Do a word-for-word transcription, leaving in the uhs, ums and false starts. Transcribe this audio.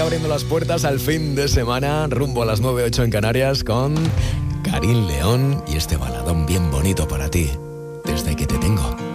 abriendo las puertas al fin de semana, rumbo a las nueve ocho en Canarias, con Karin León y este baladón bien bonito para ti, Desde que te tengo.